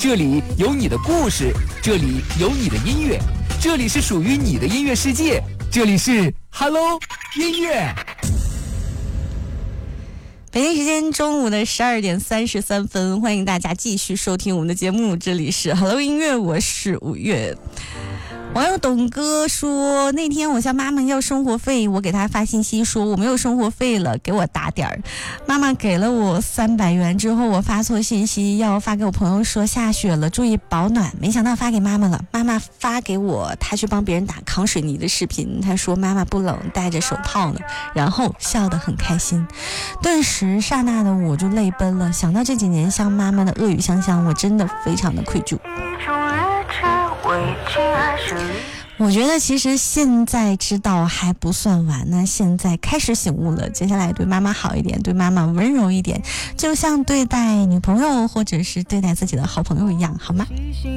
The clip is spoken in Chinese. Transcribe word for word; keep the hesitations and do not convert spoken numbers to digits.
这里有你的故事，这里有你的音乐，这里是属于你的音乐世界，这里是 Hello 音乐。 北京时间中午的十二点三十三分，欢迎大家继续收听我们的节目，这里是 Hello 音乐，我是五月。网友董哥说，那天我向妈妈要生活费，我给他发信息说我没有生活费了，给我打点儿。妈妈给了我三百元之后，我发错信息要发给我朋友说下雪了注意保暖，没想到发给妈妈了，妈妈发给我她去帮别人打抗水泥的视频，她说妈妈不冷，戴着手套呢，然后笑得很开心。顿时刹那的我就泪奔了，想到这几年向妈妈的恶语相向，我真的非常的愧疚。我觉得其实现在知道还不算晚，那现在开始醒悟了，接下来对妈妈好一点，对妈妈温柔一点，就像对待女朋友或者是对待自己的好朋友一样，好吗？